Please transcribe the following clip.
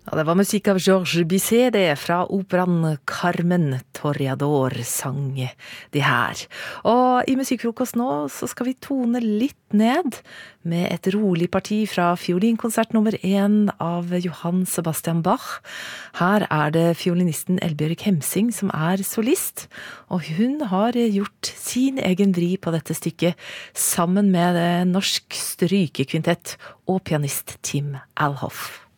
Ja, det var musikk av Georges Bizet, det fra operaen Carmen Toreador sang de her. Og i musikkfrokost nå så skal vi tone litt ned med et rolig parti fra fiolinkonsert nummer 1 av Johann Sebastian Bach. Her er det fiolinisten Elbjørg Hemsing som er solist, og hun har gjort sin egen vri på dette stykket sammen med norsk strykekvintett og pianist Tim Alhoff.